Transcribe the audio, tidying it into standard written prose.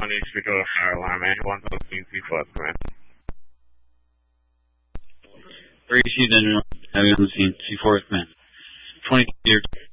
1 speak of the fire alarm, man. 117 C4, command. Received engine, heavy on the scene. C4 command. 20 years.